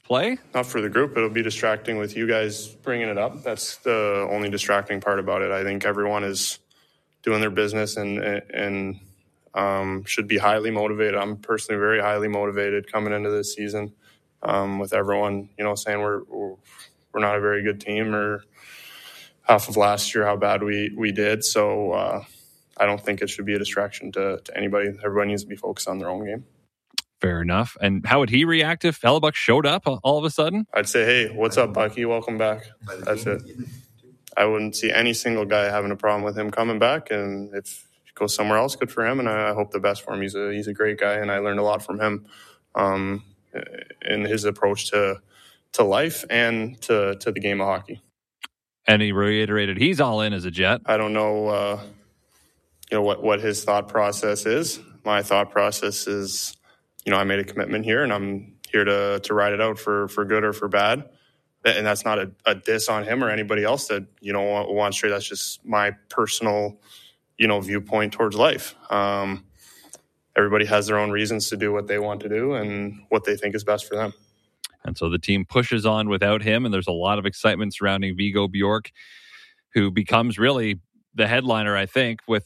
play? Not for the group. It'll be distracting with you guys bringing it up. That's the only distracting part about it. I think everyone is doing their business and should be highly motivated. I'm personally very highly motivated coming into this season with everyone, saying we're not a very good team, or half of last year how bad we did. So I don't think it should be a distraction to anybody. Everybody needs to be focused on their own game. Fair enough. And how would he react if Hellebuyck showed up all of a sudden? I'd say, hey, what's up, Bucky? Welcome back. That's it. I wouldn't see any single guy having a problem with him coming back. And if he goes somewhere else, good for him. And I hope the best for him. He's a great guy, and I learned a lot from him in his approach to life and to the game of hockey. And he reiterated he's all in as a Jet. I don't know, what his thought process is. My thought process is, I made a commitment here, and I'm here to ride it out for good or for bad. And that's not a diss on him or anybody else that, wants straight. That's just my personal, viewpoint towards life. Everybody has their own reasons to do what they want to do and what they think is best for them. And so the team pushes on without him, and there's a lot of excitement surrounding Viggo Bjork, who becomes really the headliner, I think, with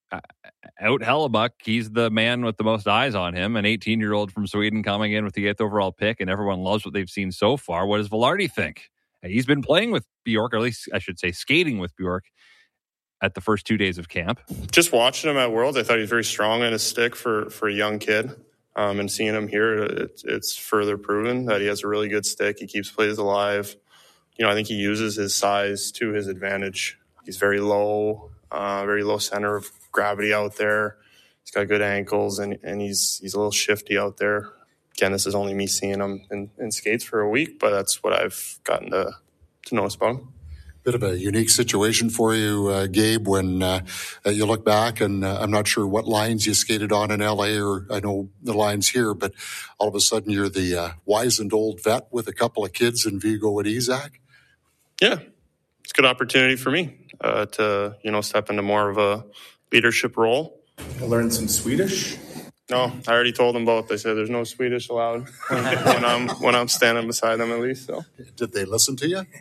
out Hellebuyck. He's the man with the most eyes on him, an 18-year-old from Sweden coming in with the 8th overall pick, and everyone loves what they've seen so far. What does Vilardi think? He's been playing with Bjork, or at least I should say skating with Bjork at the first 2 days of camp. Just watching him at Worlds, I thought he was very strong in his stick for a young kid. And seeing him here, it's further proven that he has a really good stick. He keeps plays alive. I think he uses his size to his advantage. He's very low center of gravity out there. He's got good ankles, and he's a little shifty out there. Again, this is only me seeing him in skates for a week, but that's what I've gotten to notice about him. Bit of a unique situation for you, Gabe, when you look back, and I'm not sure what lines you skated on in LA, or I know the lines here, but all of a sudden you're the wizened old vet with a couple of kids in Viggo and Isaac. Yeah, it's a good opportunity for me to step into more of a leadership role. I learned some Swedish. No, I already told them both. They said there's no Swedish allowed when I'm standing beside them, at least. So, did they listen to you?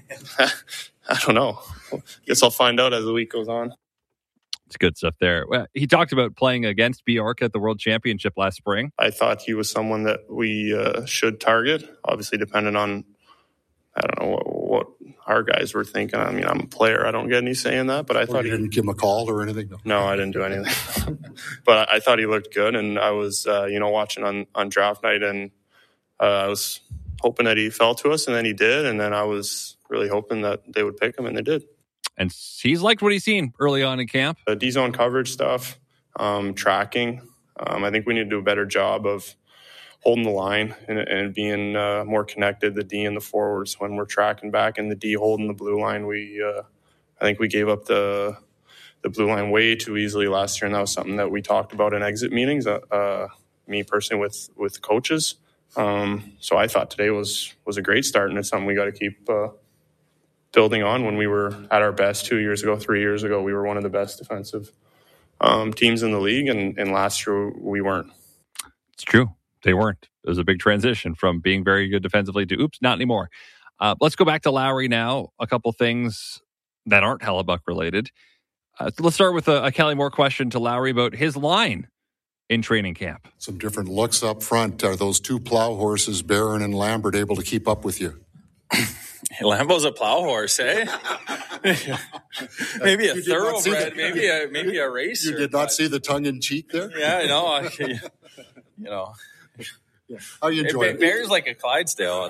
I don't know. Guess I'll find out as the week goes on. It's good stuff there. Well, he talked about playing against Bjork at the World Championship last spring. I thought he was someone that we should target, obviously depending on, I don't know, what our guys were thinking. I mean, I'm a player. I don't get any say in that, but I thought you didn't give him a call or anything? No, I didn't do anything. But I thought he looked good, and I was, watching on draft night, and I was hoping that he fell to us, and then he did, and then I was really hoping that they would pick him, and they did. And he's liked what he's seen early on in camp. D-zone coverage stuff, tracking. I think we need to do a better job of holding the line and being more connected, the D and the forwards, when we're tracking back, and the D holding the blue line. I think we gave up the blue line way too easily last year, and that was something that we talked about in exit meetings, me personally with coaches. So I thought today was a great start, and it's something we got to keep building on. When we were at our best 2 years ago, 3 years ago, we were one of the best defensive teams in the league, and last year we weren't. It's true. They weren't. It was a big transition from being very good defensively to, oops, not anymore. Let's go back to Lowry now. A couple things that aren't Hellebuyck related. Let's start with a Kelly Moore question to Lowry about his line in training camp. Some different looks up front. Are those two plow horses, Barron and Lambert, able to keep up with you? Lambo's a plow horse, eh? Maybe a thoroughbred, maybe a racer. You did not see the tongue-in-cheek there? Yeah, I know. How you enjoying it? Barry's like a Clydesdale.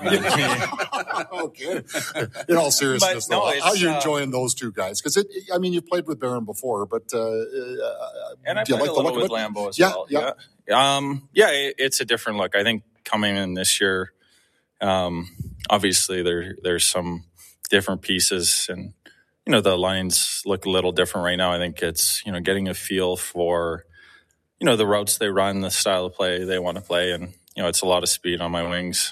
Okay. In all seriousness, though, how are you enjoying those two guys? Because you've played with Barron before, but and I played a little with Lambo as well. Yeah, it's a different look. I think coming in this year, obviously there's some different pieces, and the lines look a little different right now. I think it's getting a feel for the routes they run, the style of play they want to play, and it's a lot of speed on my wings.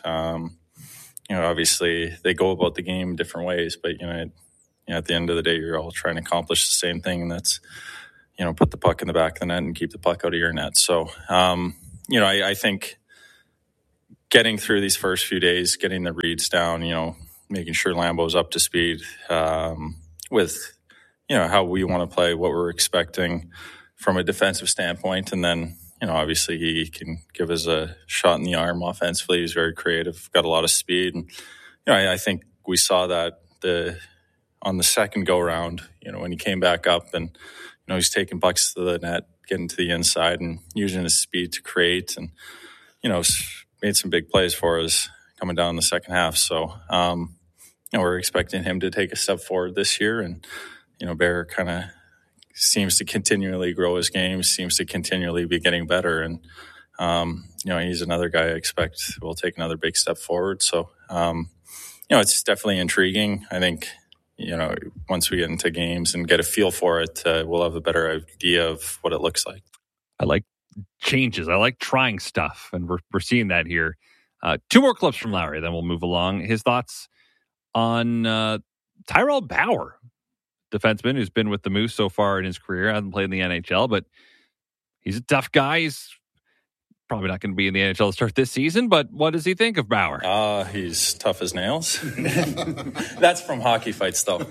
Obviously they go about the game different ways, but at the end of the day, you're all trying to accomplish the same thing, and that's put the puck in the back of the net and keep the puck out of your net. So I think getting through these first few days, getting the reads down, making sure Lambo's up to speed with, how we want to play, what we're expecting from a defensive standpoint. And then, obviously he can give us a shot in the arm offensively. He's very creative, got a lot of speed. And, I think we saw that on the second go round, when he came back up and, he's taking pucks to the net, getting to the inside and using his speed to create and, made some big plays for us coming down in the second half. So, we're expecting him to take a step forward this year. And, Bear kind of seems to continually grow his game, seems to continually be getting better. And, he's another guy I expect will take another big step forward. So, it's definitely intriguing. I think, once we get into games and get a feel for it, we'll have a better idea of what it looks like. I like changes. I like trying stuff, and we're seeing that here. 2 more clips from Lowry, then we'll move along. His thoughts on Tyrell Bauer, defenseman who's been with the Moose so far in his career. Hasn't played in the NHL, but he's a tough guy. He's probably not going to be in the NHL to start this season, but what does he think of Bauer? He's tough as nails. That's from Hockey Fights, though.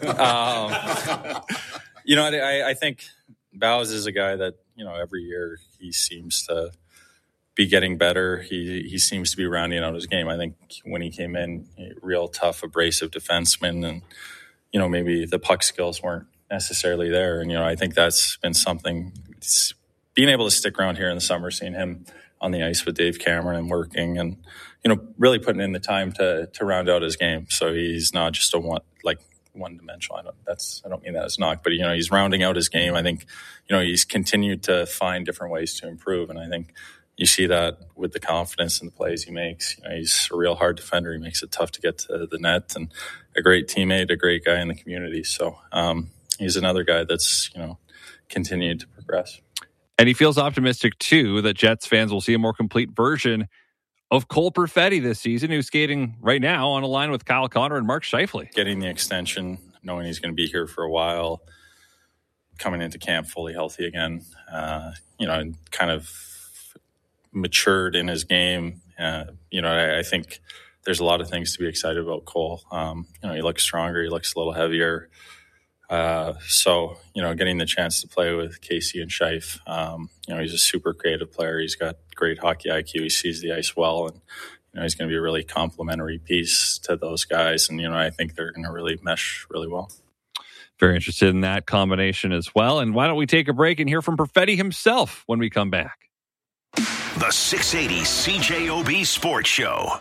I think Bauer is a guy that, every year he seems to be getting better. He seems to be rounding out his game. I think when he came in, real tough, abrasive defenseman, and, maybe the puck skills weren't necessarily there. And, I think that's been something, being able to stick around here in the summer, seeing him on the ice with Dave Cameron and working and, really putting in the time to round out his game. So he's not just one dimensional. I don't mean that as knock, but he's rounding out his game. I think, he's continued to find different ways to improve. And I think you see that with the confidence in the plays he makes. He's a real hard defender. He makes it tough to get to the net, and a great teammate, a great guy in the community. So he's another guy that's, continued to progress. And he feels optimistic, too, that Jets fans will see a more complete version of Cole Perfetti this season, who's skating right now on a line with Kyle Connor and Mark Scheifele. Getting the extension, knowing he's going to be here for a while, coming into camp fully healthy again, and kind of matured in his game. I think there's a lot of things to be excited about Cole. He looks stronger. He looks a little heavier. So, getting the chance to play with Casey and Scheif, he's a super creative player. He's got great hockey IQ. He sees the ice well, and, he's going to be a really complimentary piece to those guys. And, I think they're going to really mesh really well. Very interested in that combination as well. And why don't we take a break and hear from Perfetti himself when we come back? The 680 CJOB Sports Show.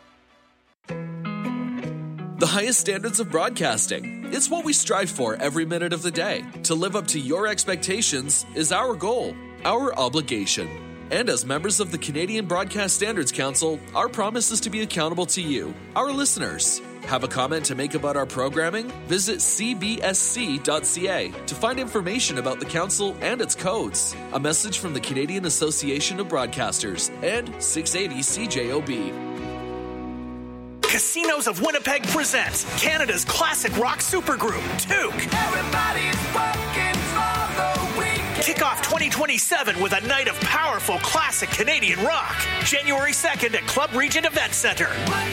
The highest standards of broadcasting. It's what we strive for every minute of the day. To live up to your expectations is our goal, our obligation. And as members of the Canadian Broadcast Standards Council, our promise is to be accountable to you, our listeners. Have a comment to make about our programming? Visit cbsc.ca to find information about the council and its codes. A message from the Canadian Association of Broadcasters and 680 CJOB. Casinos of Winnipeg presents Canada's classic rock supergroup, Toque. Everybody's working for the weekend. Kick off 2027 with a night of powerful classic Canadian rock. January 2nd at Club Regent Event Center.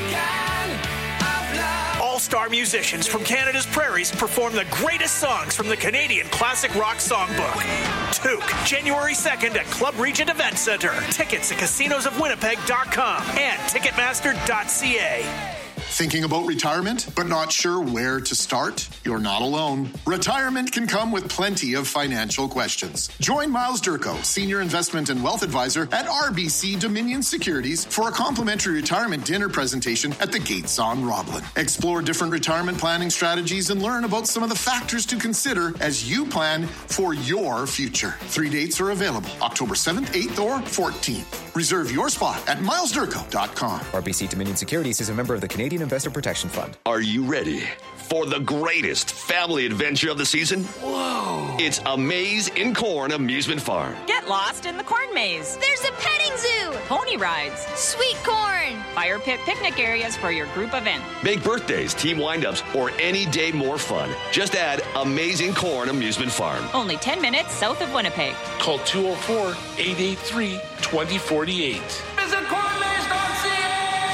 All-star musicians from Canada's prairies perform the greatest songs from the Canadian Classic Rock Songbook. Toque, January 2nd at Club Regent Event Center. Tickets at casinosofwinnipeg.com and ticketmaster.ca. Thinking about retirement, but not sure where to start? You're not alone. Retirement can come with plenty of financial questions. Join Miles Durko, Senior Investment and Wealth Advisor at RBC Dominion Securities for a complimentary retirement dinner presentation at the Gates on Roblin. Explore different retirement planning strategies and learn about some of the factors to consider as you plan for your future. 3 dates are available, October 7th, 8th, or 14th. Reserve your spot at milesdurko.com. RBC Dominion Securities is a member of the Canadian Investor Protection Fund. Are you ready for the greatest family adventure of the season? Whoa! It's A Maze in Corn Amusement Farm. Get lost in the corn maze. There's a petting zoo. Pony rides. Sweet corn. Fire pit picnic areas for your group event. Make birthdays, team windups, or any day more fun. Just add Amazing Corn Amusement Farm. Only 10 minutes south of Winnipeg. Call 204-883-2048. Visit cornmaze.ca.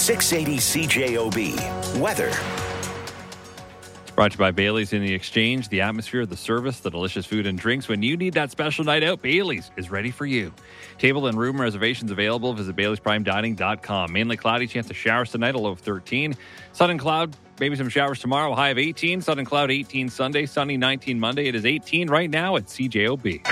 680 CJOB. Weather. Brought to you by Bailey's in the Exchange, the atmosphere, the service, the delicious food and drinks. When you need that special night out, Bailey's is ready for you. Table and room reservations available. Visit Bailey'sPrimeDining.com. Mainly cloudy, chance of showers tonight, a low of 13. Sun and cloud, maybe some showers tomorrow, a high of 18. Sun and cloud, 18 Sunday, sunny 19 Monday. It is 18 right now at CJOB.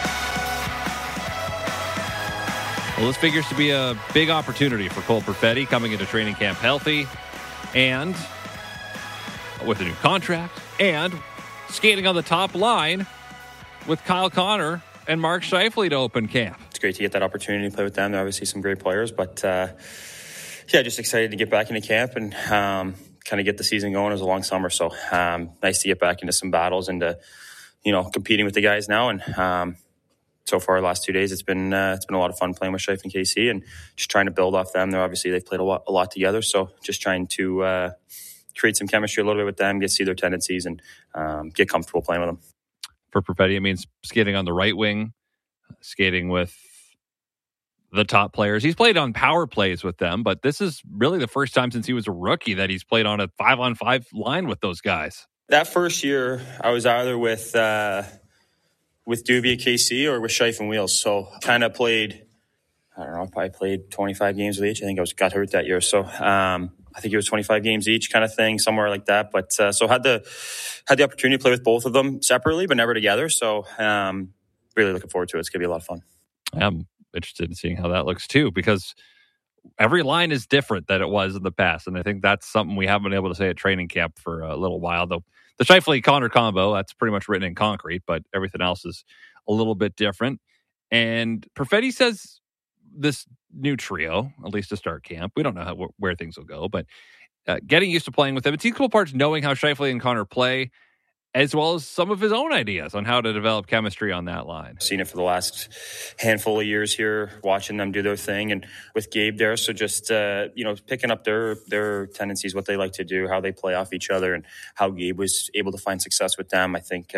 Well, this figures to be a big opportunity for Cole Perfetti coming into training camp healthy and with a new contract and skating on the top line with Kyle Connor and Mark Scheifele to open camp. It's great to get that opportunity to play with them. They're obviously some great players, but just excited to get back into camp and kind of get the season going. It was a long summer, so nice to get back into some battles and to, competing with the guys now. And so far, the last 2 days, it's been a lot of fun playing with Scheifele and KC and just trying to build off them. They've played a lot together, so just trying to create some chemistry a little bit with them, get to see their tendencies, and get comfortable playing with them. For Perfetti, it means skating on the right wing, skating with the top players. He's played on power plays with them, but this is really the first time since he was a rookie that he's played on a 5-on-5 line with those guys. That first year, I was either with Dubie at KC or with Scheifele and Wheels. So kind of played, I don't know, probably played 25 games with each. I think I got hurt that year. So I think it was 25 games each kind of thing, somewhere like that. But so had the opportunity to play with both of them separately, but never together. So really looking forward to it. It's going to be a lot of fun. I'm interested in seeing how that looks too, because every line is different than it was in the past. And I think that's something we haven't been able to say at training camp for a little while, though. The Scheifele-Connor combo, that's pretty much written in concrete, but everything else is a little bit different. And Perfetti says this new trio, at least to start camp, we don't know where things will go, but getting used to playing with them. It's equal parts knowing how Scheifele and Connor play, as well as some of his own ideas on how to develop chemistry on that line. I've seen it for the last handful of years here, watching them do their thing, and with Gabe there. So just, picking up their tendencies, what they like to do, how they play off each other, and how Gabe was able to find success with them. I think,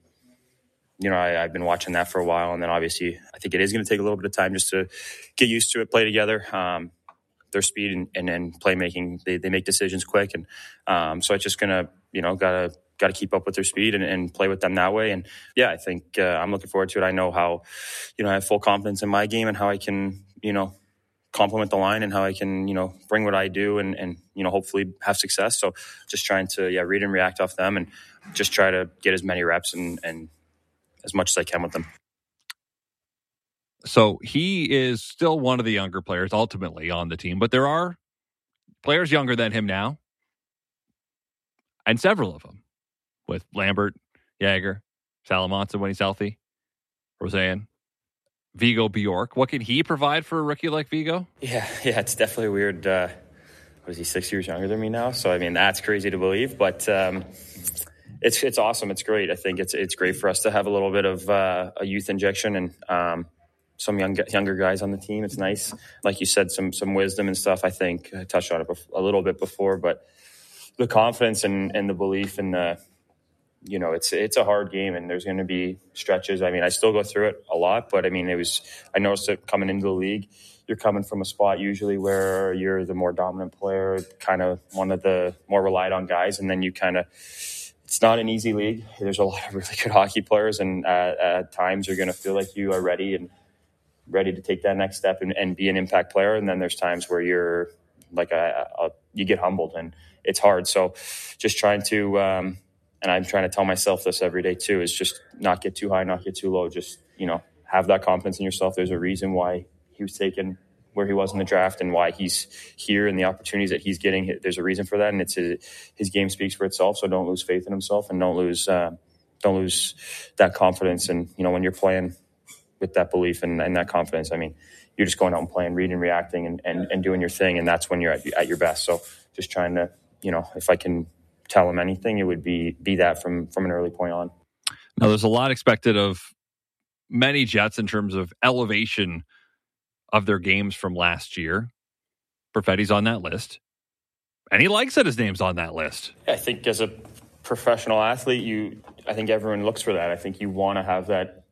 I've been watching that for a while. And then obviously I think it is going to take a little bit of time just to get used to it, play together. Their speed and playmaking, they make decisions quick. And so it's just going to, got to keep up with their speed and play with them that way. And I think I'm looking forward to it. I know how, I have full confidence in my game and how I can, complement the line and how I can, bring what I do and hopefully have success. So just trying to, read and react off them and just try to get as many reps and as much as I can with them. So he is still one of the younger players ultimately on the team, but there are players younger than him now, and several of them, with Lambert, Jagger, Salamanca when he's healthy, Roseanne, Vigo Bjork. What can he provide for a rookie like Vigo? Yeah, it's definitely weird. What is he, 6 years younger than me now? So, I mean, that's crazy to believe, but it's awesome. It's great. I think it's great for us to have a little bit of a youth injection and some younger guys on the team. It's nice. Like you said, some wisdom and stuff. I think I touched on it a little bit before, but the confidence and the belief and the, it's a hard game and there's going to be stretches. I mean, I still go through it a lot, but I mean, I noticed it coming into the league. You're coming from a spot usually where you're the more dominant player, kind of one of the more relied on guys. And then you it's not an easy league. There's a lot of really good hockey players. And at times you're going to feel like you are ready to take that next step and be an impact player. And then there's times where you're like, you get humbled and it's hard. So just trying to, and I'm trying to tell myself this every day too, is just not get too high, not get too low. Just, have that confidence in yourself. There's a reason why he was taken where he was in the draft and why he's here and the opportunities that he's getting. There's a reason for that. And it's his game speaks for itself. So don't lose faith in himself and don't lose that confidence. And, when you're playing with that belief and that confidence, I mean, you're just going out and playing, reading, reacting and doing your thing. And that's when you're at your best. So just trying to, if I can tell him anything, it would be that from an early point on. Now, there's a lot expected of many Jets in terms of elevation of their games from last year. Perfetti's on that list. And he likes that his name's on that list. I think as a professional athlete, I think everyone looks for that. I think you want to have that,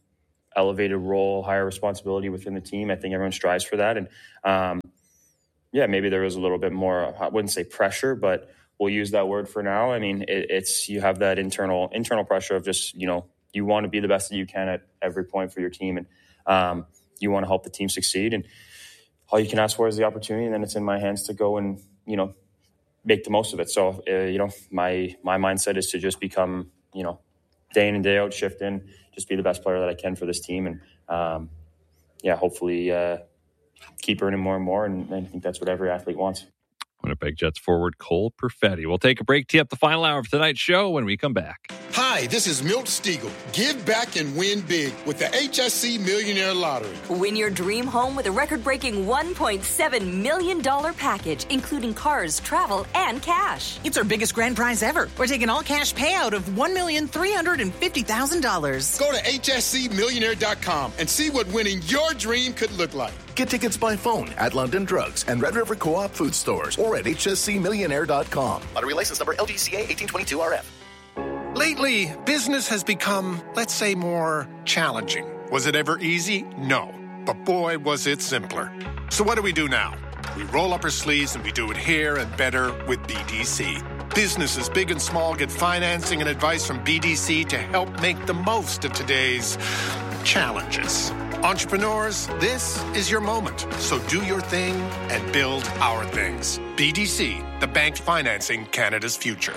elevated role, higher responsibility within the team. I think everyone strives for that. And maybe there was a little bit more, I wouldn't say pressure, but we'll use that word for now. I mean, it's you have that internal pressure of just, you want to be the best that you can at every point for your team. And you want to help the team succeed. And all you can ask for is the opportunity. And then it's in my hands to go and, make the most of it. So, my mindset is to just become, day in and day out, shift in, just be the best player that I can for this team. And, hopefully keep earning more and more. And I think that's what every athlete wants. Winnipeg Jets forward Cole Perfetti. We'll take a break, tee up the final hour of tonight's show when we come back. Hi, this is Milt Stiegel. Give back and win big with the HSC Millionaire Lottery. Win your dream home with a record-breaking $1.7 million package, including cars, travel, and cash. It's our biggest grand prize ever. We're taking all-cash payout of $1,350,000. Go to hscmillionaire.com and see what winning your dream could look like. Get tickets by phone at London Drugs and Red River Co-op food stores or at hscmillionaire.com. Lottery license number LDCA 1822RF. Lately, business has become, let's say, more challenging. Was it ever easy? No. But boy, was it simpler. So what do we do now? We roll up our sleeves and we do it here and better with BDC. Businesses big and small get financing and advice from BDC to help make the most of today's challenges. Entrepreneurs, this is your moment. So do your thing and build our things. BDC, the bank financing Canada's future.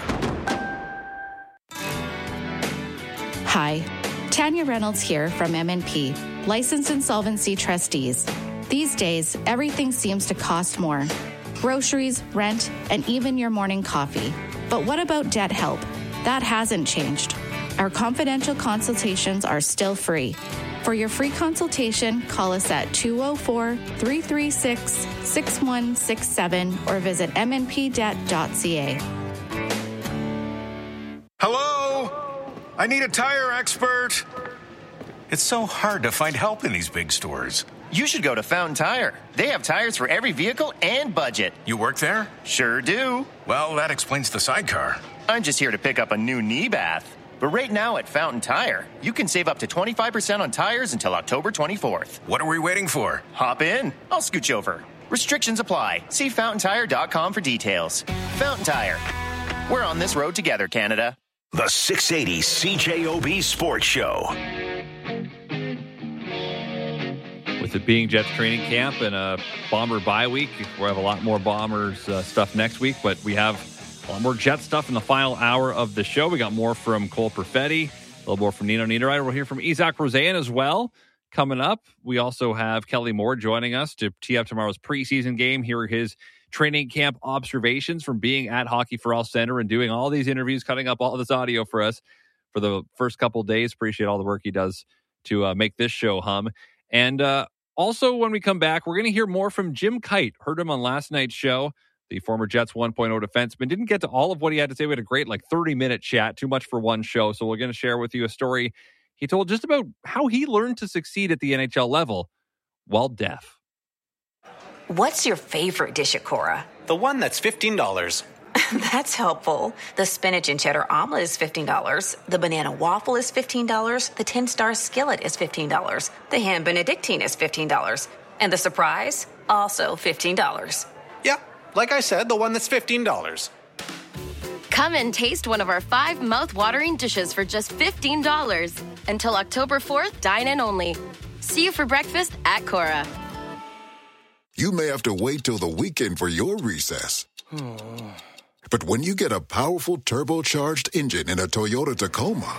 Hi, Tanya Reynolds here from MNP, Licensed Insolvency Trustees. These days, everything seems to cost more. Groceries, rent, and even your morning coffee. But what about debt help? That hasn't changed. Our confidential consultations are still free. For your free consultation, call us at 204-336-6167 or visit mnpdebt.ca. Hello? I need a tire expert. It's so hard to find help in these big stores. You should go to Fountain Tire. They have tires for every vehicle and budget. You work there? Sure do. Well, that explains the sidecar. I'm just here to pick up a new knee bath. But right now at Fountain Tire, you can save up to 25% on tires until October 24th. What are we waiting for? Hop in. I'll scooch over. Restrictions apply. See fountaintire.com for details. Fountain Tire. We're on this road together, Canada. The 680 CJOB Sports Show. With it being Jets training camp and a Bomber bye week, we'll have a lot more Bombers stuff next week, but we have a lot more Jet stuff in the final hour of the show. We got more from Cole Perfetti, a little more from Nino Niederreiter. We'll hear from Isaac Rosean as well coming up. We also have Kelly Moore joining us to tee up tomorrow's preseason game. Here are his training camp observations from being at Hockey for All Center and doing all these interviews, cutting up all this audio for us for the first couple of days. Appreciate all the work he does to make this show hum. And also, when we come back, we're going to hear more from Jim Kite. Heard him on last night's show. The former Jets 1.0 defenseman. Didn't get to all of what he had to say. We had a great 30-minute chat, too much for one show. So we're going to share with you a story he told just about how he learned to succeed at the NHL level while deaf. What's your favorite dish at Cora? The one that's $15. That's helpful. The spinach and cheddar omelet is $15. The banana waffle is $15. The 10-star skillet is $15. The ham benedictine is $15. And the surprise, also $15. Yeah. Like I said, the one that's $15. Come and taste one of our 5 mouth-watering dishes for just $15. Until October 4th, dine in only. See you for breakfast at Cora. You may have to wait till the weekend for your recess. But when you get a powerful turbocharged engine in a Toyota Tacoma,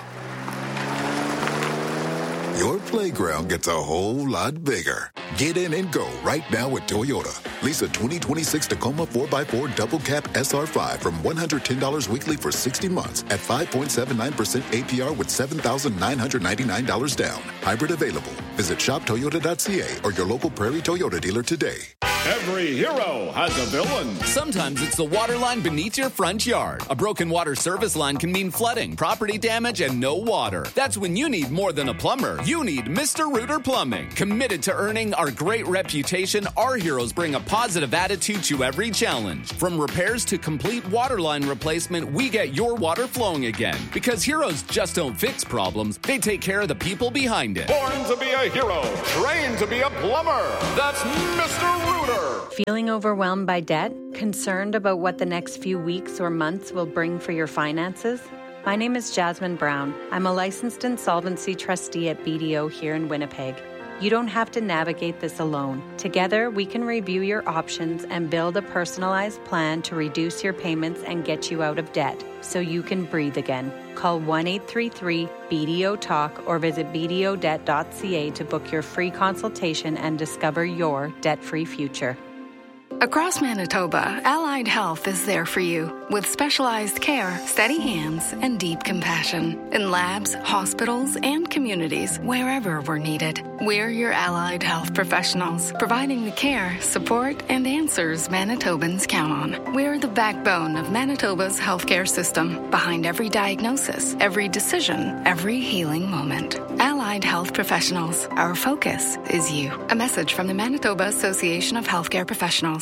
your playground gets a whole lot bigger. Get in and go right now with Toyota. Lease a 2026 Tacoma 4x4 Double Cab SR5 from $110 weekly for 60 months at 5.79% APR with $7,999 down. Hybrid available. Visit shoptoyota.ca or your local Prairie Toyota dealer today. Every hero has a villain. Sometimes it's the water line beneath your front yard. A broken water service line can mean flooding, property damage, and no water. That's when you need more than a plumber. You need Mr. Rooter Plumbing. Committed to earning our great reputation, our heroes bring a positive attitude to every challenge. From repairs to complete water line replacement, we get your water flowing again. Because heroes just don't fix problems, they take care of the people behind it. Born to be a hero, trained to be a plumber. That's Mr. Rooter Winter. Feeling overwhelmed by debt? Concerned about what the next few weeks or months will bring for your finances? My name is Jasmine Brown. I'm a licensed insolvency trustee at BDO here in Winnipeg. You don't have to navigate this alone. Together, we can review your options and build a personalized plan to reduce your payments and get you out of debt so you can breathe again. Call 1-833-BDO-TALK or visit bdodebt.ca to book your free consultation and discover your debt-free future. Across Manitoba, Allied Health is there for you with specialized care, steady hands, and deep compassion in labs, hospitals, and communities wherever we're needed. We're your Allied Health professionals, providing the care, support, and answers Manitobans count on. We're the backbone of Manitoba's healthcare system, behind every diagnosis, every decision, every healing moment. Allied Health professionals, our focus is you. A message from the Manitoba Association of Healthcare Professionals.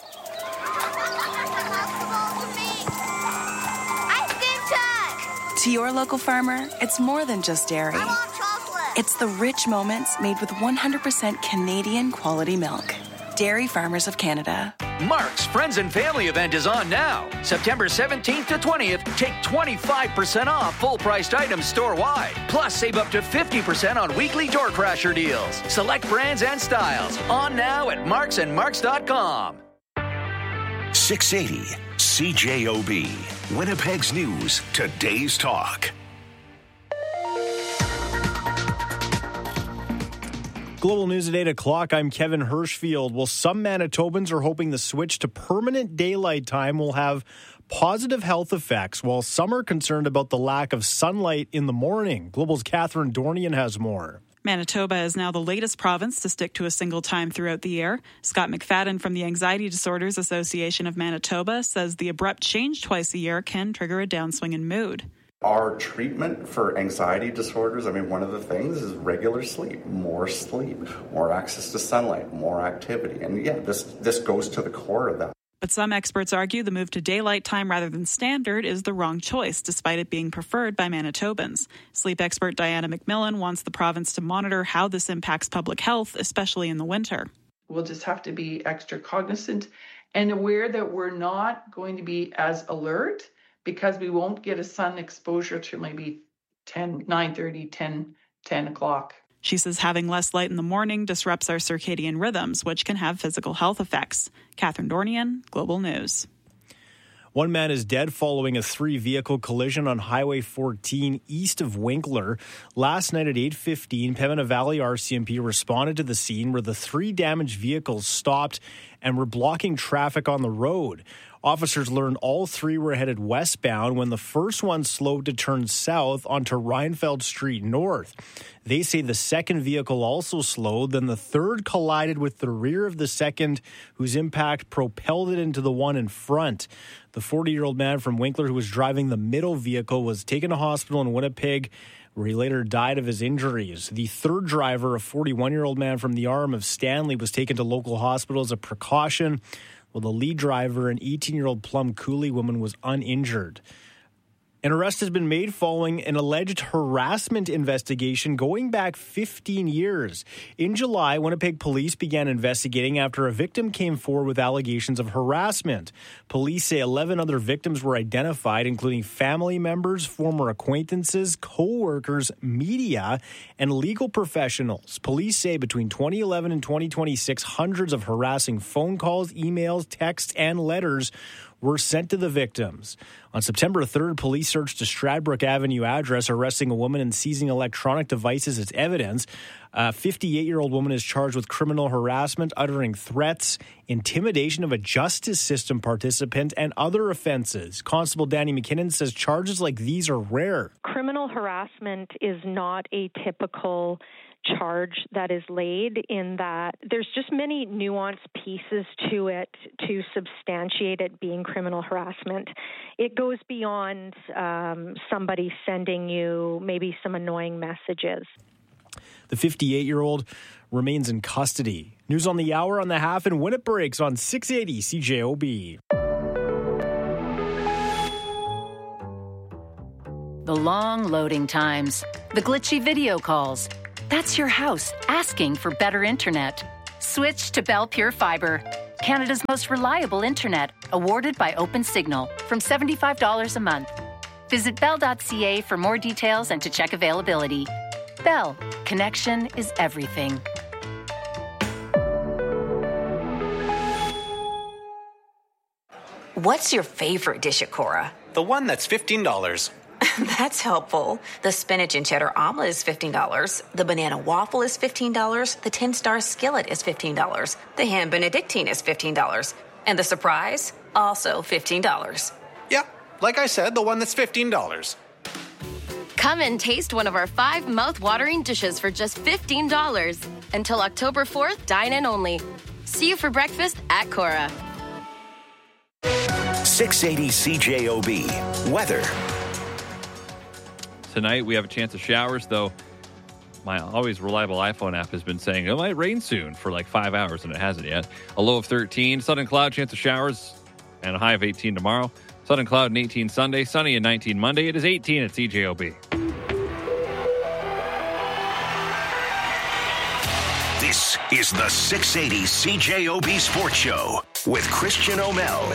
To your local farmer, it's more than just dairy. I want chocolate. It's the rich moments made with 100% Canadian quality milk. Dairy Farmers of Canada. Mark's Friends and Family event is on now. September 17th to 20th, take 25% off full-priced items store-wide. Plus, save up to 50% on weekly door crasher deals. Select brands and styles. On now at marksandmarks.com. 680 CJOB. Winnipeg's News, Today's Talk. Global News at 8 o'clock. I'm Kevin Hirschfield. Well, some Manitobans are hoping the switch to permanent daylight time will have positive health effects, while some are concerned about the lack of sunlight in the morning. Global's Catherine Dornian has more. Manitoba is now the latest province to stick to a single time throughout the year. Scott McFadden from the Anxiety Disorders Association of Manitoba says the abrupt change twice a year can trigger a downswing in mood. Our treatment for anxiety disorders, one of the things is regular sleep, more access to sunlight, more activity. And this goes to the core of that. But some experts argue the move to daylight time rather than standard is the wrong choice, despite it being preferred by Manitobans. Sleep expert Diana McMillan wants the province to monitor how this impacts public health, especially in the winter. We'll just have to be extra cognizant and aware that we're not going to be as alert because we won't get a sun exposure till maybe 9:30, 10 o'clock. She says having less light in the morning disrupts our circadian rhythms, which can have physical health effects. Catherine Dornian, Global News. One man is dead following a 3-vehicle collision on Highway 14 east of Winkler. Last night at 8:15, Pembina Valley RCMP responded to the scene where the 3 damaged vehicles stopped and were blocking traffic on the road. Officers learned all 3 were headed westbound when the first one slowed to turn south onto Reinfeld Street North. They say the second vehicle also slowed, then the third collided with the rear of the second, whose impact propelled it into the one in front. The 40-year-old man from Winkler who was driving the middle vehicle was taken to hospital in Winnipeg, where he later died of his injuries. The third driver, a 41-year-old man from the Arm of Stanley, was taken to local hospital as a precaution, while the lead driver, an 18-year-old Plum Coulee woman, was uninjured. An arrest has been made following an alleged harassment investigation going back 15 years. In July, Winnipeg police began investigating after a victim came forward with allegations of harassment. Police say 11 other victims were identified, including family members, former acquaintances, co-workers, media, and legal professionals. Police say between 2011 and 2026, hundreds of harassing phone calls, emails, texts, and letters were sent to the victims. On September 3rd, police searched a Stradbrook Avenue address, arresting a woman and seizing electronic devices as evidence. A 58-year-old woman is charged with criminal harassment, uttering threats, intimidation of a justice system participant, and other offenses. Constable Danny McKinnon says charges like these are rare. Criminal harassment is not a typical charge that is laid, in that there's just many nuanced pieces to it to substantiate it being criminal harassment. It goes beyond somebody sending you maybe some annoying messages. The 58-year-old remains in custody. News on the hour on the half and when it breaks on 680 CJOB. The long loading times, the glitchy video calls. That's your house asking for better internet. Switch to Bell Pure Fiber. Canada's most reliable internet, awarded by OpenSignal, from $75 a month. Visit bell.ca for more details and to check availability. Bell, connection is everything. What's your favorite dish at Cora? The one that's $15. That's helpful. The spinach and cheddar omelet is $15. The banana waffle is $15. The 10-star skillet is $15. The ham benedictine is $15. And the surprise? Also $15. Yeah, like I said, the one that's $15. Come and taste one of our 5 mouth-watering dishes for just $15. Until October 4th, dine in only. See you for breakfast at Cora. 680 CJOB. Weather. Tonight we have a chance of showers, though my always reliable iPhone app has been saying it might rain soon for like 5 hours, and it hasn't yet. A low of 13, sun and cloud, chance of showers, and a high of 18 tomorrow. Sun and cloud and 18 Sunday, sunny and 19 Monday. It is 18 at CJOB. This is the 680 CJOB Sports Show with Christian O'Mel.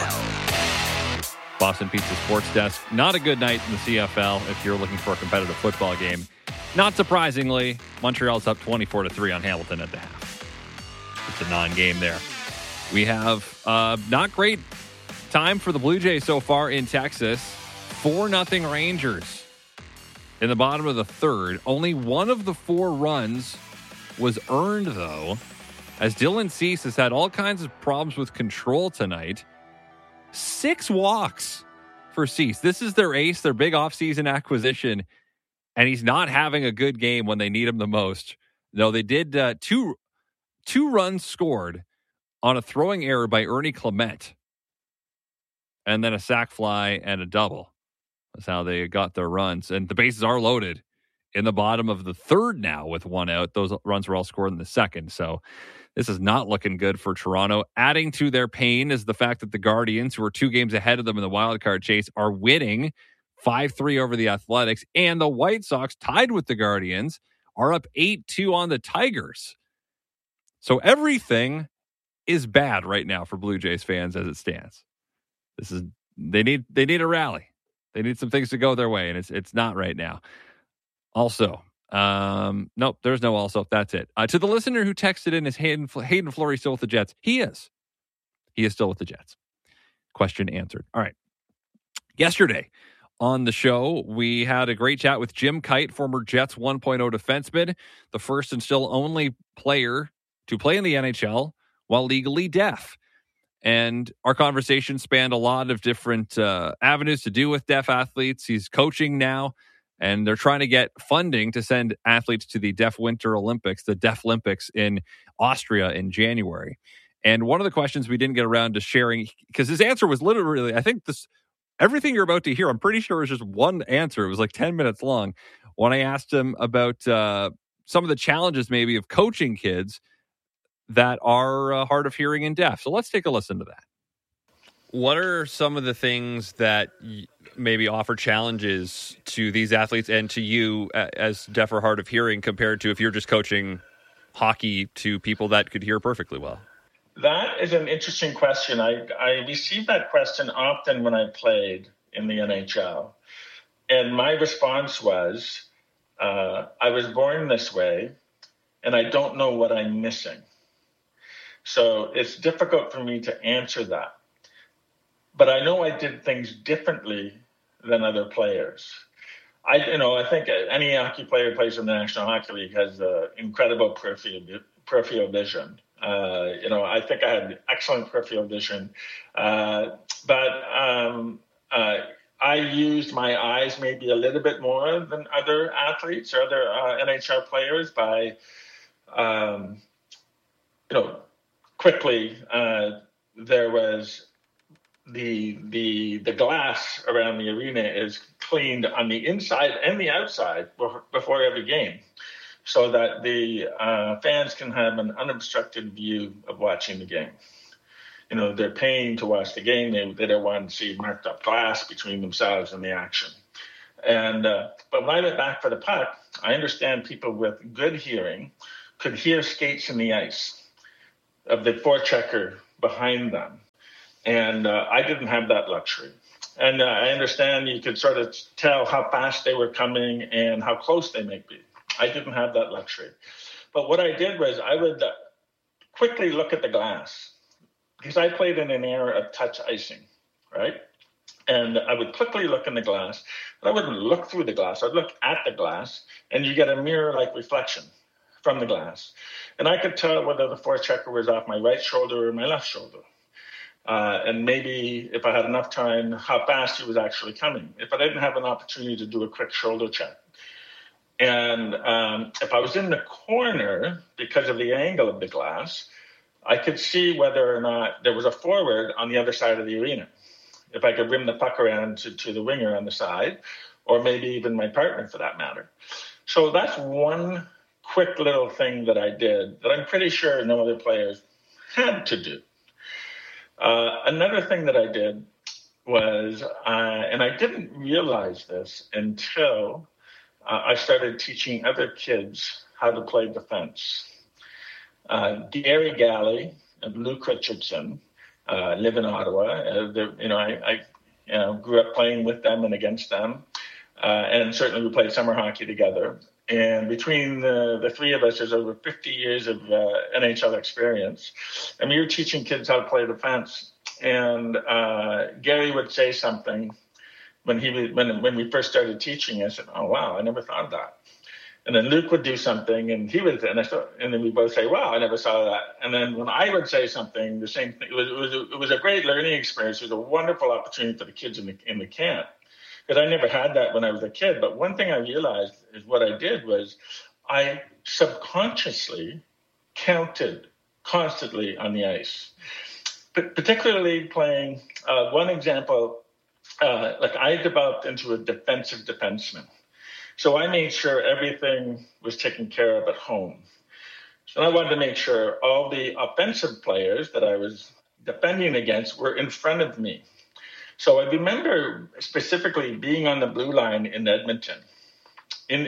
Boston Pizza Sports Desk. Not a good night in the CFL if you're looking for a competitive football game. Not surprisingly, Montreal's up 24-3 on Hamilton at the half. It's a non-game there. We have not great time for the Blue Jays so far in Texas. 4-0 Rangers in the bottom of the third. Only one of the 4 runs was earned, though, as Dylan Cease has had all kinds of problems with control tonight. 6 walks for Cease. This is their ace, their big offseason acquisition, and he's not having a good game when they need him the most. No, they did two runs scored on a throwing error by Ernie Clement, and then a sac fly and a double. That's how they got their runs. And the bases are loaded in the bottom of the third now with 1 out. Those runs were all scored in the second, so this is not looking good for Toronto. Adding to their pain is the fact that the Guardians, who are 2 games ahead of them in the wildcard chase, are winning 5-3 over the Athletics. And the White Sox, tied with the Guardians, are up 8-2 on the Tigers. So everything is bad right now for Blue Jays fans as it stands. They need a rally. They need some things to go their way, and it's not right now. Also, nope, there's no also. That's it. To the listener who texted in, is Hayden Fleury still with the Jets? He is. He is still with the Jets. Question answered. All right. Yesterday on the show, we had a great chat with Jim Kite, former Jets 1.0 defenseman, the first and still only player to play in the NHL while legally deaf. And our conversation spanned a lot of different avenues to do with deaf athletes. He's coaching now, and they're trying to get funding to send athletes to the Deaf Winter Olympics, the Deaf Olympics in Austria in January. And one of the questions we didn't get around to sharing, because his answer was literally, I think everything you're about to hear, I'm pretty sure it was just one answer. It was like 10 minutes long. When I asked him about some of the challenges maybe of coaching kids that are hard of hearing and deaf. So let's take a listen to that. What are some of the things that maybe offer challenges to these athletes and to you as deaf or hard of hearing compared to if you're just coaching hockey to people that could hear perfectly well? That is an interesting question. I received that question often when I played in the NHL. And my response was, I was born this way, and I don't know what I'm missing. So it's difficult for me to answer that. But I know I did things differently than other players. I think any hockey player who plays in the National Hockey League has incredible peripheral vision. I think I had excellent peripheral vision. But I used my eyes maybe a little bit more than other athletes or other NHL players by, quickly there was the glass around the arena is cleaned on the inside and the outside before every game, so that the fans can have an unobstructed view of watching the game. They're paying to watch the game. They don't want to see marked up glass between themselves and the action. And but when I went back for the puck, I understand people with good hearing could hear skates in the ice of the forechecker behind them. And I didn't have that luxury. And I understand you could sort of tell how fast they were coming and how close they might be. I didn't have that luxury. But what I did was I would quickly look at the glass, because I played in an era of touch icing, right? And I would quickly look in the glass. But I wouldn't look through the glass. I'd look at the glass, and you get a mirror-like reflection from the glass. And I could tell whether the forechecker was off my right shoulder or my left shoulder. And maybe if I had enough time, how fast he was actually coming, if I didn't have an opportunity to do a quick shoulder check. And if I was in the corner, because of the angle of the glass, I could see whether or not there was a forward on the other side of the arena. If I could rim the puck around to the winger on the side, or maybe even my partner for that matter. So that's one quick little thing that I did that I'm pretty sure no other players had to do. Another thing that I did was, and I didn't realize this until I started teaching other kids how to play defense. Gary Galley and Luke Richardson live in Ottawa. I grew up playing with them and against them. And certainly we played summer hockey together. And between the three of us, there's over 50 years of NHL experience. And we were teaching kids how to play defense. And Gary would say something when we first started teaching. I said, "Oh wow, I never thought of that." And then Luke would do something, and then we both say, "Wow, I never saw that." And then when I would say something, the same thing. It was a great learning experience. It was a wonderful opportunity for the kids in the camp, because I never had that when I was a kid. But one thing I realized is what I did was I subconsciously counted constantly on the ice, particularly playing. One example, like I developed into a defensive defenseman. So I made sure everything was taken care of at home. So I wanted to make sure all the offensive players that I was defending against were in front of me. So I remember specifically being on the blue line in Edmonton, in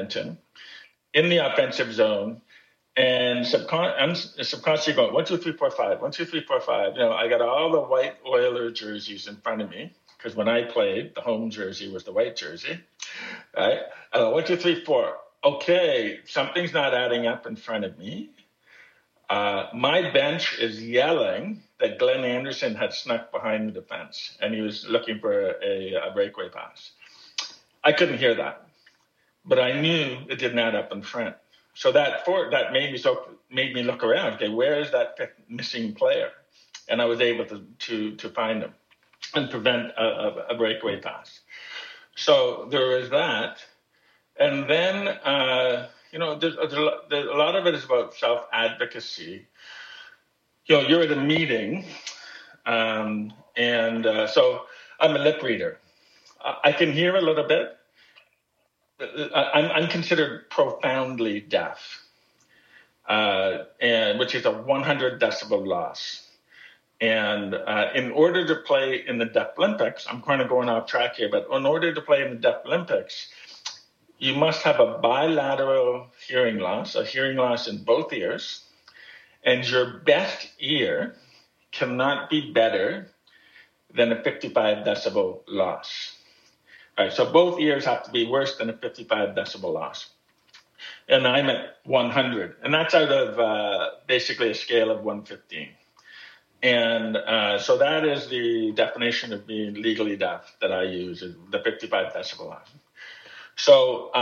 the offensive zone, and subconsciously going 1, 2, 3, 4, 5, 1, 2, 3, 4, 5. I got all the white Oiler jerseys in front of me, because when I played, the home jersey was the white jersey, right? 1, 2, 3, 4. Okay, something's not adding up in front of me. My bench is yelling that Glenn Anderson had snuck behind the defense, and he was looking for a breakaway pass. I couldn't hear that, but I knew it didn't add up in front. So that made me look around. Okay, where is that missing player? And I was able to find him and prevent a breakaway pass. So there was that. And then, there's a lot of it is about self-advocacy. You're at a meeting, so I'm a lip reader. I can hear a little bit. I'm considered profoundly deaf, which is a 100 decibel loss. And in order to play in the Deaf Olympics, I'm kind of going off track here, but in order to play in the Deaf Olympics, you must have a bilateral hearing loss, a hearing loss in both ears, and your best ear cannot be better than a 55 decibel loss. All right, so both ears have to be worse than a 55 decibel loss. And I'm at 100, and that's out of basically a scale of 115. And so that is the definition of being legally deaf that I use, is the 55 decibel loss. So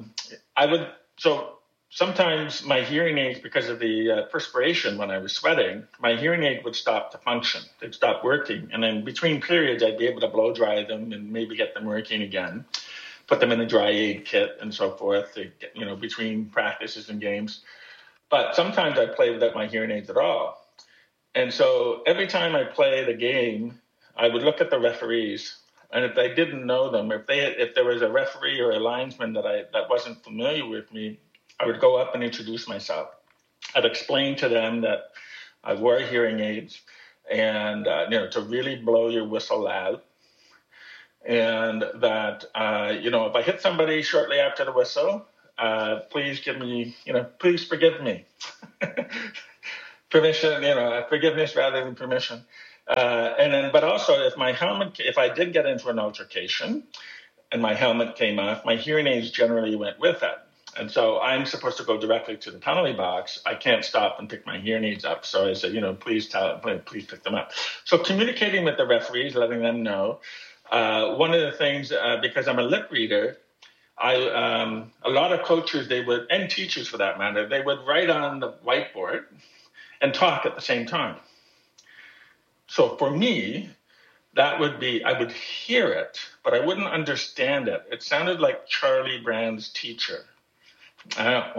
sometimes my hearing aids, because of the perspiration when I was sweating, my hearing aid would stop to function. They'd stop working. And then between periods, I'd be able to blow dry them and maybe get them working again, put them in a dry aid kit and so forth, between practices and games. But sometimes I'd play without my hearing aids at all. And so every time I played a game, I would look at the referees. And if I didn't know them, if there was a referee or a linesman that wasn't familiar with me, I would go up and introduce myself. I'd explain to them that I wore hearing aids, and to really blow your whistle loud, and that if I hit somebody shortly after the whistle, please forgive me. permission, forgiveness rather than permission. But also if I did get into an altercation and my helmet came off, my hearing aids generally went with it. And so I'm supposed to go directly to the penalty box. I can't stop and pick my hearing aids up. So I said, please pick them up. So communicating with the referees, letting them know. One of the things, because I'm a lip reader, a lot of coaches, and teachers for that matter, they would write on the whiteboard and talk at the same time. So for me, that would be, I would hear it, but I wouldn't understand it. It sounded like Charlie Brown's teacher. Right?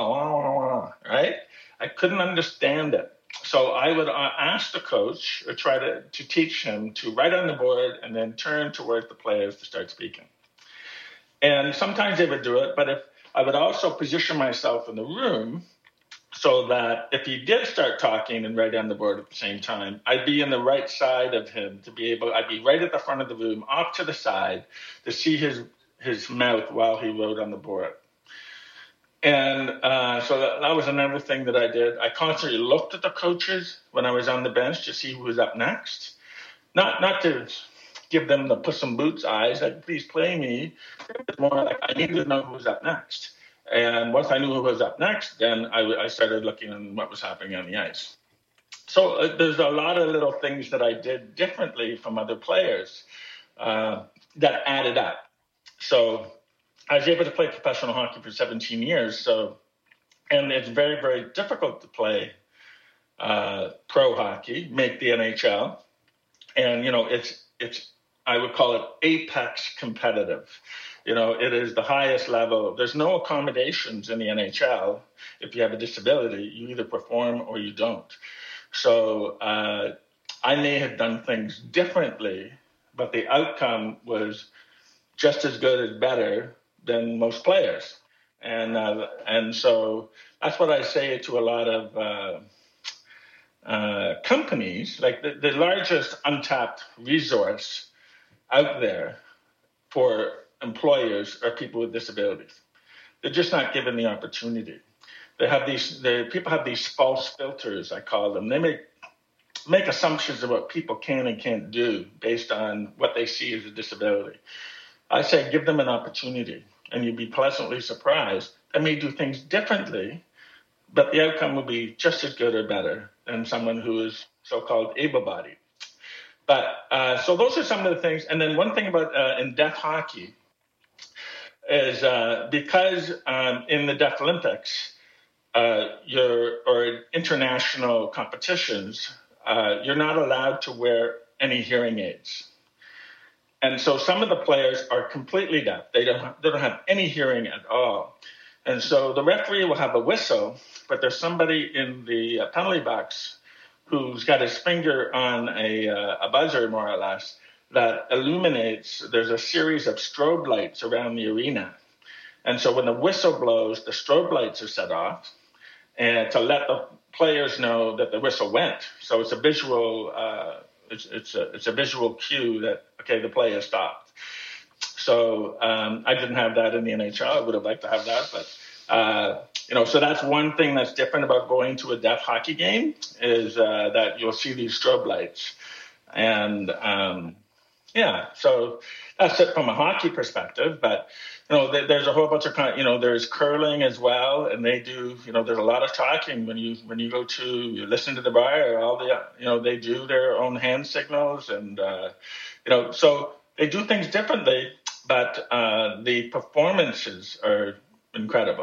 I couldn't understand it. So I would ask the coach or try to teach him to write on the board and then turn towards the players to start speaking. And sometimes they would do it, but if I would also position myself in the room so that if he did start talking and write on the board at the same time, I'd be in the right side of him I'd be right at the front of the room, off to the side to see his mouth while he wrote on the board. And so that was another thing that I did. I constantly looked at the coaches when I was on the bench to see who was up next. Not to give them the Puss in Boots eyes, like, please play me. It was more like I needed to know who was up next. And once I knew who was up next, then I started looking at what was happening on the ice. So there's a lot of little things that I did differently from other players that added up. So I was able to play professional hockey for 17 years. And it's very, very difficult to play pro hockey, make the NHL. And, it's I would call it apex competitive. It is the highest level. There's no accommodations in the NHL. If you have a disability, you either perform or you don't. So I may have done things differently, but the outcome was just as good as better than most players. And so that's what I say to a lot of companies. Like the largest untapped resource out there for employers are people with disabilities. They're just not given the opportunity. People have these false filters, I call them. They make assumptions of what people can and can't do based on what they see as a disability. I say give them an opportunity, and you'd be pleasantly surprised. They may do things differently, but the outcome will be just as good or better than someone who is so-called able-bodied. But so those are some of the things. And then one thing about in deaf hockey is because in the Deaf Olympics or international competitions, you're not allowed to wear any hearing aids. And so some of the players are completely deaf. They don't have any hearing at all. And so the referee will have a whistle, but there's somebody in the penalty box who's got his finger on a buzzer, more or less, that illuminates. There's a series of strobe lights around the arena. And so when the whistle blows, the strobe lights are set off, and to let the players know that the whistle went. So it's a visual it's a visual cue that, okay, the play has stopped. So I didn't have that in the NHL. I would have liked to have that, but so that's one thing that's different about going to a deaf hockey game is that you'll see these strobe lights. And so that's it from a hockey perspective. But there's a whole bunch of there's curling as well, and they do. There's a lot of talking when you listen to the bar. All the they do their own hand signals, and so they do things differently. But the performances are incredible.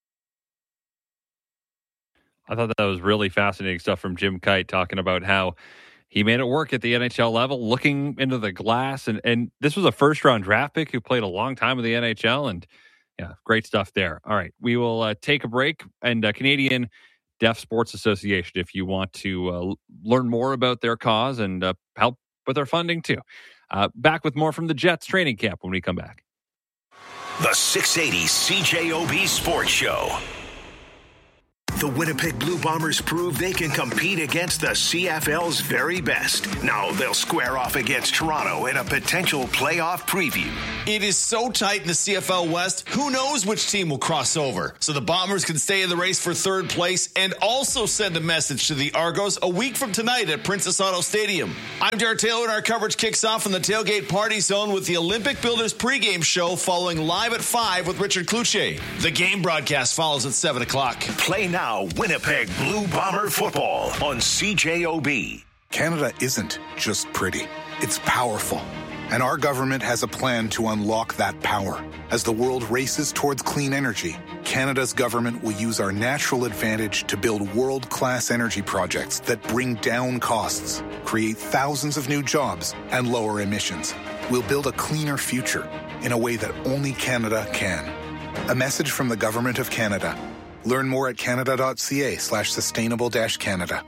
I thought that was really fascinating stuff from Jim Kite, talking about how he made it work at the NHL level, looking into the glass. And this was a first-round draft pick who played a long time in the NHL. And, yeah, great stuff there. All right, we will take a break. And Canadian Deaf Sports Association, if you want to learn more about their cause and help with their funding, too. Back with more from the Jets training camp when we come back. The 680 CJOB Sports Show. The Winnipeg Blue Bombers prove they can compete against the CFL's very best. Now they'll square off against Toronto in a potential playoff preview. It is so tight in the CFL West, who knows which team will cross over. So the Bombers can stay in the race for third place and also send a message to the Argos a week from tonight at Princess Auto Stadium. I'm Jared Taylor, and our coverage kicks off in the Tailgate Party Zone with the Olympic Builders pregame show following live at 5 with Richard Cloutier. The game broadcast follows at 7 o'clock. Play now Winnipeg Blue Bomber football on CJOB. Canada isn't just pretty, it's powerful. And our government has a plan to unlock that power. As the world races towards clean energy, Canada's government will use our natural advantage to build world-class energy projects that bring down costs, create thousands of new jobs, and lower emissions. We'll build a cleaner future in a way that only Canada can. A message from the Government of Canada. Learn more at canada.ca/sustainable-Canada.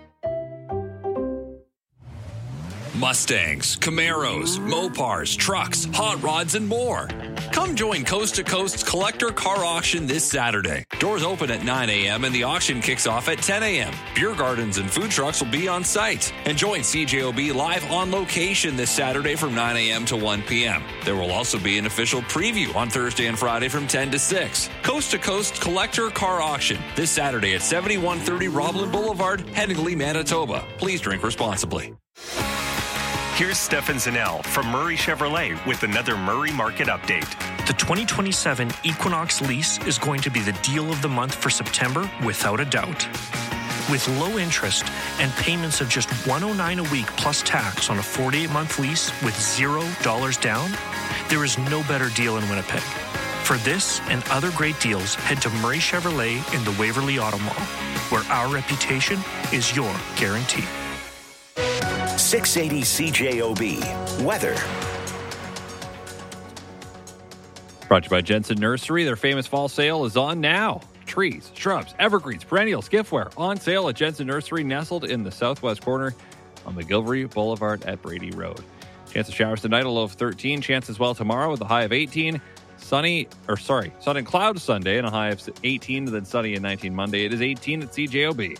Mustangs, Camaros, Mopars, trucks, hot rods, and more. Come join Coast to Coast's Collector Car Auction this Saturday. Doors open at 9 a.m. and the auction kicks off at 10 a.m. Beer gardens and food trucks will be on site. And join CJOB live on location this Saturday from 9 a.m. to 1 p.m. There will also be an official preview on Thursday and Friday from 10 to 6. Coast to Coast Collector Car Auction this Saturday at 7130 Roblin Boulevard, Headingley, Manitoba. Please drink responsibly. Here's Stefan Zanell from Murray Chevrolet with another Murray Market update. The 2027 Equinox lease is going to be the deal of the month for September, without a doubt. With low interest and payments of just $109 a week plus tax on a 48-month lease with $0 down, there is no better deal in Winnipeg. For this and other great deals, head to Murray Chevrolet in the Waverly Auto Mall, where our reputation is your guarantee. 680 CJOB. Weather. Brought to you by Jensen Nursery. Their famous fall sale is on now. Trees, shrubs, evergreens, perennials, giftware on sale at Jensen Nursery, nestled in the southwest corner on McGilvery Boulevard at Brady Road. Chance of showers tonight, a low of 13. Chance as well tomorrow with a high of 18. Sun and clouds Sunday and a high of 18, and then sunny and 19 Monday. It is 18 at CJOB.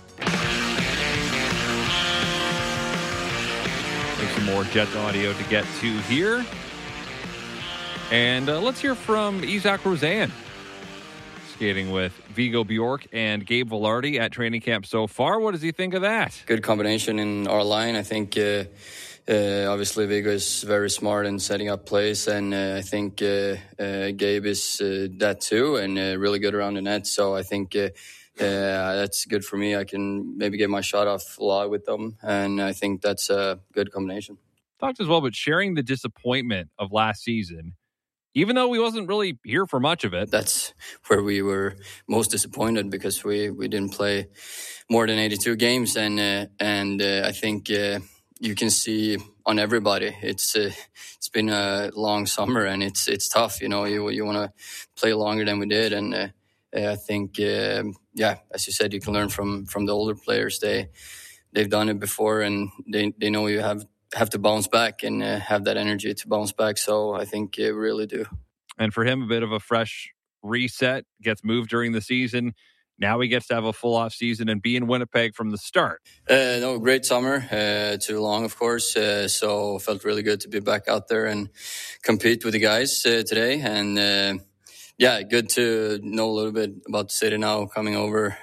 Some more Jets audio to get to here. And let's hear from Isaac Rozan, skating with Vigo Bjork and Gabe Vilardi at training camp so far. What does he think of that? Good combination in our line. I think obviously Vigo is very smart in setting up plays, and I think Gabe is that too, and really good around the net. So I think that's good for me. I can maybe get my shot off a lot with them, and I think that's a good combination. Talked as well about sharing the disappointment of last season, even though we wasn't really here for much of it. That's where we were most disappointed, because we didn't play more than 82 games, and I think you can see on everybody it's been a long summer, and it's tough. You know, you want to play longer than we did, and I think, as you said, you can learn from the older players. They've done it before, and they know you have to bounce back and have that energy to bounce back. So I think we really do. And for him, a bit of a fresh reset, gets moved during the season. Now he gets to have a full off season and be in Winnipeg from the start. No, great summer. Too long, of course. So felt really good to be back out there and compete with the guys today. And good to know a little bit about the city now, coming over,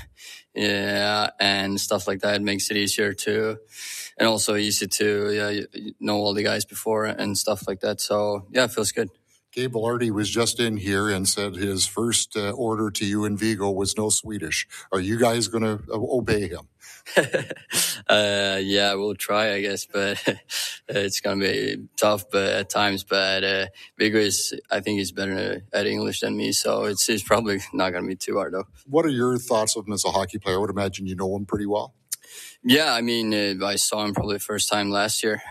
and stuff like that. It makes it easier and also easy to know all the guys before and stuff like that. So, it feels good. Gabe Vilardi was just in here and said his first order to you and Vigo was no Swedish. Are you guys going to obey him? We'll try, I guess, but it's going to be tough at times. But Vigo I think he's better at English than me, so it's probably not going to be too hard, though. What are your thoughts of him as a hockey player? I would imagine you know him pretty well. Yeah, I mean, I saw him probably the first time last year.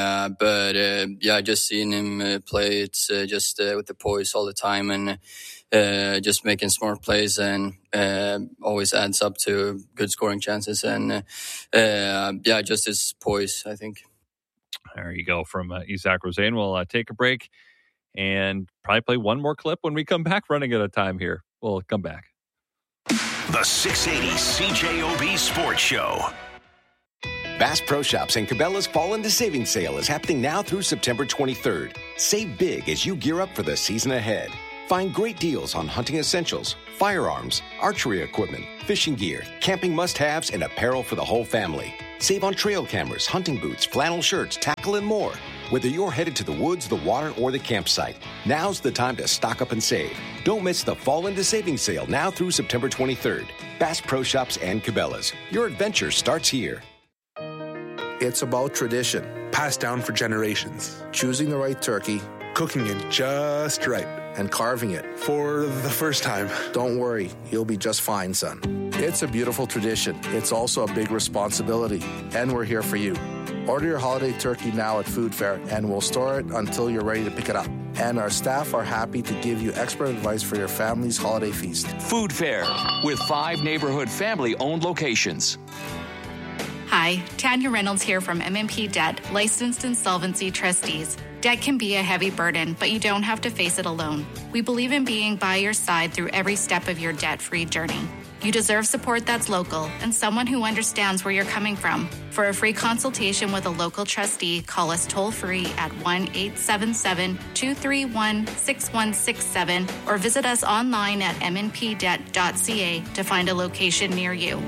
Just seeing him play, it's just with the poise all the time, and just making smart plays, and always adds up to good scoring chances. And just his poise, I think. There you go from Isaac Rozan. We'll take a break and probably play one more clip when we come back, running out of time here. We'll come back. The 680 CJOB Sports Show. Bass Pro Shops and Cabela's Fall into Savings Sale is happening now through September 23rd. Save big as you gear up for the season ahead. Find great deals on hunting essentials, firearms, archery equipment, fishing gear, camping must-haves, and apparel for the whole family. Save on trail cameras, hunting boots, flannel shirts, tackle, and more. Whether you're headed to the woods, the water, or the campsite, now's the time to stock up and save. Don't miss the Fall into Savings Sale now through September 23rd. Bass Pro Shops and Cabela's. Your adventure starts here. It's about tradition, passed down for generations. Choosing the right turkey, cooking it just right, and carving it for the first time. Don't worry, you'll be just fine, son. It's a beautiful tradition. It's also a big responsibility, and we're here for you. Order your holiday turkey now at Food Fair, and we'll store it until you're ready to pick it up. And our staff are happy to give you expert advice for your family's holiday feast. Food Fair, with 5 neighborhood family-owned locations. Hi, Tanya Reynolds here from MMP Debt, licensed insolvency trustees. Debt can be a heavy burden, but you don't have to face it alone. We believe in being by your side through every step of your debt-free journey. You deserve support that's local and someone who understands where you're coming from. For a free consultation with a local trustee, call us toll-free at 1-877-231-6167 or visit us online at mnpdebt.ca to find a location near you.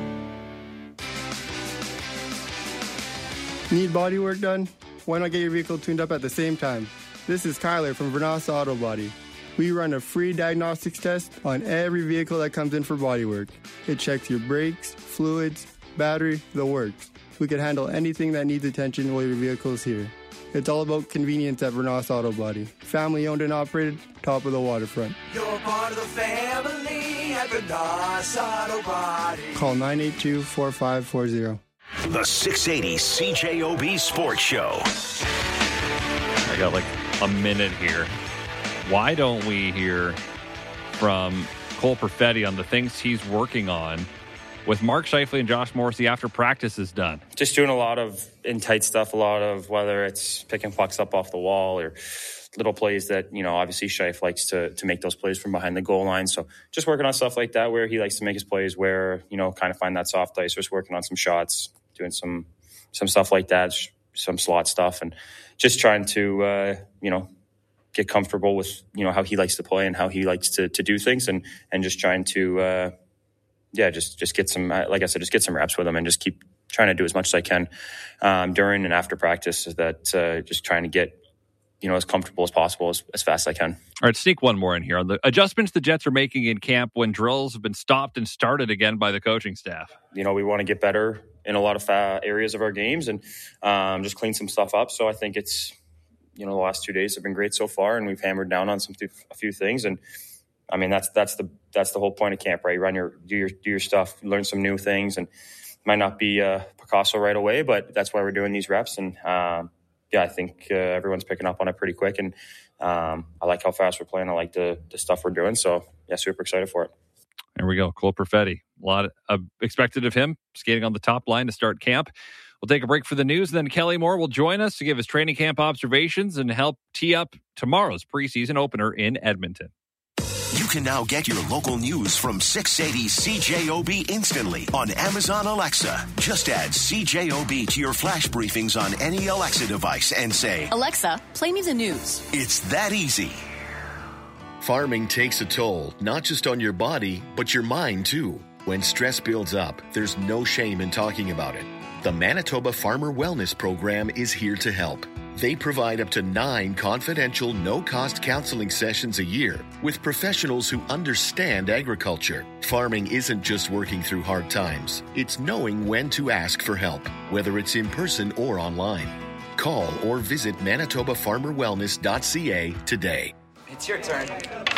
Need body work done? Why not get your vehicle tuned up at the same time? This is Kyler from Vernas Auto Body. We run a free diagnostics test on every vehicle that comes in for body work. It checks your brakes, fluids, battery, the works. We can handle anything that needs attention while your vehicle is here. It's all about convenience at Vernas Auto Body. Family owned and operated, top of the waterfront. You're part of the family at Vernas Auto Body. Call 982-4540. The 680 CJOB Sports Show. I got like a minute here. Why don't we hear from Cole Perfetti on the things he's working on with Mark Scheifele and Josh Morrissey after practice is done? Just doing a lot of in-tight stuff, a lot of whether it's picking pucks up off the wall or little plays that, you know, obviously Scheif likes to make those plays from behind the goal line. So just working on stuff like that where he likes to make his plays where, you know, kind of find that soft ice, just working on some shots, doing some stuff like that, some slot stuff, and just trying to, you know, get comfortable with, you know, how he likes to play and how he likes to do things and just trying to, just get some, like I said, just get some reps with him and just keep trying to do as much as I can during and after practice is that just trying to get, you know, as comfortable as possible as fast as I can. All right, sneak one more in here on the adjustments the Jets are making in camp when drills have been stopped and started again by the coaching staff. You know, we want to get better in a lot of areas of our games and just clean some stuff up. So I think it's, you know, the last 2 days have been great so far, and we've hammered down on a few things. And I mean, that's the whole point of camp, right? You do your stuff, learn some new things, and it might not be Picasso right away, but that's why we're doing these reps. And I think everyone's picking up on it pretty quick, and I like how fast we're playing. I like the stuff we're doing. So yeah, super excited for it. There we go. Cole Perfetti. A lot expected of him skating on the top line to start camp. We'll take a break for the news. Then Kelly Moore will join us to give his training camp observations and help tee up tomorrow's preseason opener in Edmonton. You can now get your local news from 680 CJOB instantly on Amazon Alexa. Just add CJOB to your flash briefings on any Alexa device and say, Alexa, play me the news. It's that easy. Farming takes a toll, not just on your body, but your mind too. When stress builds up, there's no shame in talking about it. The Manitoba Farmer Wellness Program is here to help. They provide up to 9 confidential, no-cost counseling sessions a year with professionals who understand agriculture. Farming isn't just working through hard times. It's knowing when to ask for help, whether it's in person or online. Call or visit manitobafarmerwellness.ca today. It's your turn.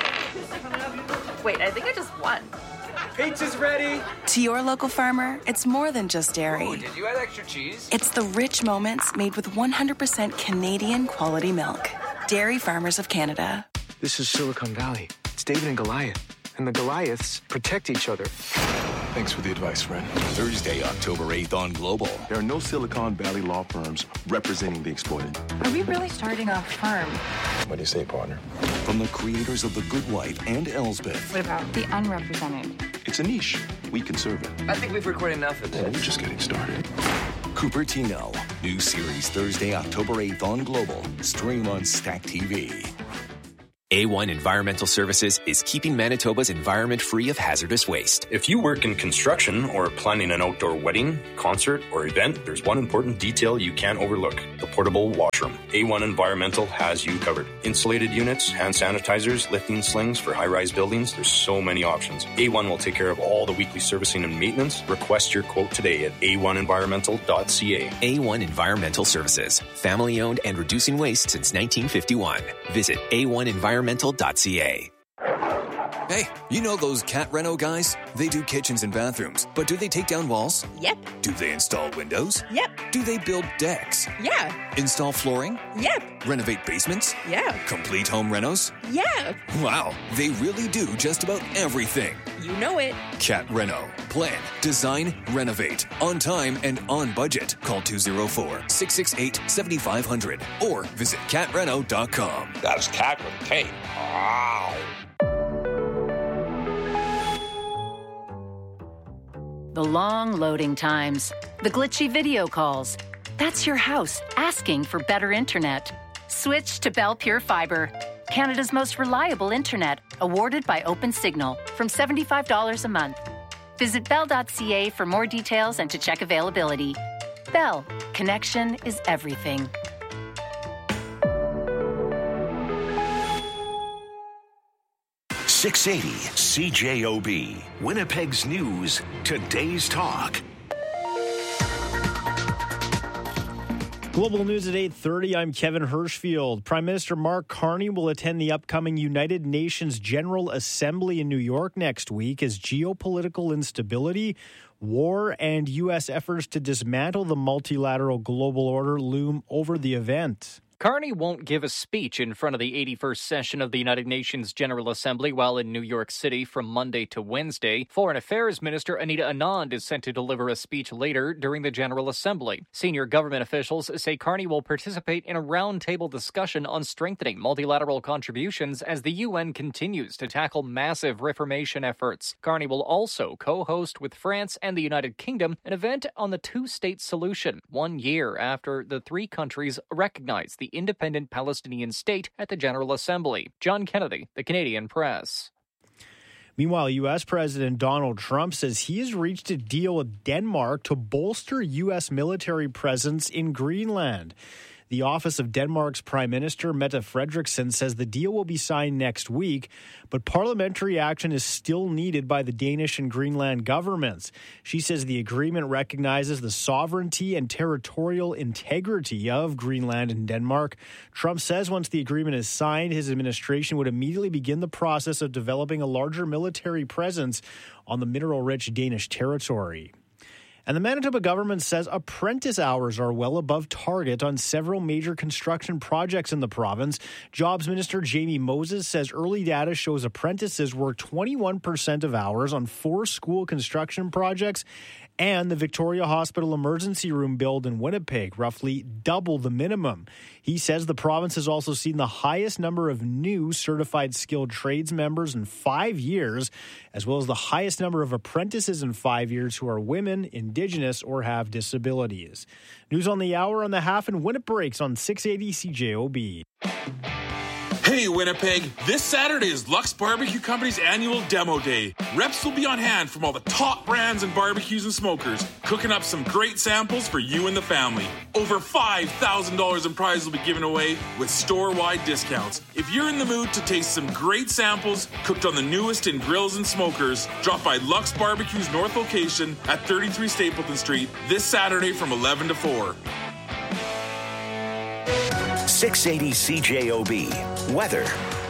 Wait, I think I just won. Pizza's ready. To your local farmer, it's more than just dairy. Oh, did you add extra cheese? It's the rich moments made with 100% Canadian quality milk. Dairy Farmers of Canada. This is Silicon Valley. It's David and Goliath. And the Goliaths protect each other. Thanks for the advice, friend. Thursday, October 8th on Global. There are no Silicon Valley law firms representing the exploited. Are we really starting a firm? What do you say, partner? From the creators of The Good Wife and Elsbeth. What about the unrepresented? It's a niche. We can serve it. I think we've recorded enough of this. We're just getting started. Cupertino. New series Thursday, October 8th on Global. Stream on Stack TV. A1 Environmental Services is keeping Manitoba's environment free of hazardous waste. If you work in construction or planning an outdoor wedding, concert, or event, there's one important detail you can't overlook: the portable washroom. A1 Environmental has you covered. Insulated units, hand sanitizers, lifting slings for high-rise buildings. There's so many options. A1 will take care of all the weekly servicing and maintenance. Request your quote today at a1environmental.ca. A1 Environmental Services. Family-owned and reducing waste since 1951. Visit a1environmental.ca. Hey, you know those Cat Reno guys? They do kitchens and bathrooms, but do they take down walls? Yep. Do they install windows? Yep. Do they build decks? Yeah. Install flooring? Yep. Renovate basements? Yeah. Complete home renos? Yeah. Wow, they really do just about everything. You know it. Cat Reno. Plan, design, renovate. On time and on budget. Call 204-668-7500 or visit catreno.com. That's cat with a K. Wow. The long loading times, the glitchy video calls. That's your house asking for better internet. Switch to Bell Pure Fibre, Canada's most reliable internet, awarded by OpenSignal, from $75 a month. Visit bell.ca for more details and to check availability. Bell, connection is everything. .680 CJOB, Winnipeg's news, today's talk. Global News at 8:30. I'm Kevin Hirschfield. Prime Minister Mark Carney will attend the upcoming United Nations General Assembly in New York next week as geopolitical instability, war, and U.S. efforts to dismantle the multilateral global order loom over the event. Carney won't give a speech in front of the 81st session of the United Nations General Assembly while in New York City from Monday to Wednesday. Foreign Affairs Minister Anita Anand is set to deliver a speech later during the General Assembly. Senior government officials say Carney will participate in a roundtable discussion on strengthening multilateral contributions as the UN continues to tackle massive reformation efforts. Carney will also co-host with France and the United Kingdom an event on the two-state solution, 1 year after the three countries recognized the independent Palestinian state at the General Assembly. John Kennedy, The Canadian Press. Meanwhile, U.S. President Donald Trump says he has reached a deal with Denmark to bolster U.S. military presence in Greenland. The office of Denmark's Prime Minister, Mette Frederiksen, says the deal will be signed next week, but parliamentary action is still needed by the Danish and Greenland governments. She says the agreement recognizes the sovereignty and territorial integrity of Greenland and Denmark. Trump says once the agreement is signed, his administration would immediately begin the process of developing a larger military presence on the mineral-rich Danish territory. And the Manitoba government says apprentice hours are well above target on several major construction projects in the province. Jobs Minister Jamie Moses says early data shows apprentices work 21% of hours on 4 school construction projects and the Victoria Hospital emergency room build in Winnipeg, roughly double the minimum. He says the province has also seen the highest number of new certified skilled trades members in 5 years, as well as the highest number of apprentices in 5 years who are women, Indigenous, or have disabilities. News on the hour on the half and when it breaks on 680 CJOB. Hey Winnipeg, this Saturday is Lux Barbecue Company's annual demo day. Reps will be on hand from all the top brands and barbecues and smokers, cooking up some great samples for you and the family. Over $5,000 in prizes will be given away with store-wide discounts. If you're in the mood to taste some great samples cooked on the newest in grills and smokers, drop by Lux Barbecue's north location at 33 Stapleton Street this Saturday from 11 to 4. 680 CJOB. Weather.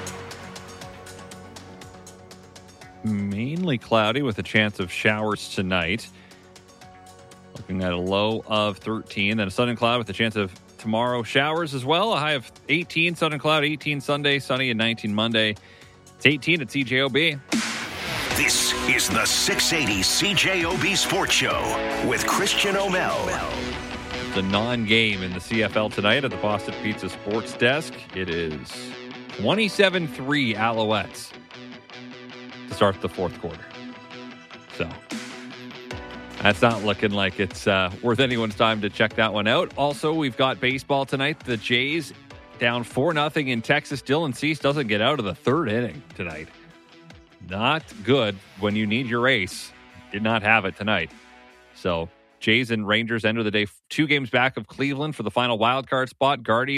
Mainly cloudy with a chance of showers tonight. Looking at a low of 13. Then a sun and cloud with a chance of tomorrow showers as well. A high of 18, sun and cloud, 18 Sunday, sunny, and 19 Monday. It's 18 at CJOB. This is the 680 CJOB Sports Show with Christian O'Mell. The non-game in the CFL tonight at the Boston Pizza Sports Desk. It is 27-3 Alouettes to start the fourth quarter. So that's not looking like it's worth anyone's time to check that one out. Also, we've got baseball tonight. The Jays down 4-0 in Texas. Dylan Cease doesn't get out of the third inning tonight. Not good when you need your ace. Did not have it tonight. So Jays and Rangers enter the day 2 games back of Cleveland for the final wild card spot. Guardians